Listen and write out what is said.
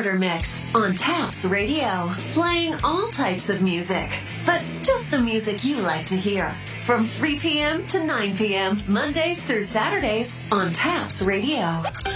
Murder Mix on Taps Radio, playing all types of music, but just the music you like to hear. From 3 p.m. to 9 p.m., Mondays through Saturdays on Taps Radio.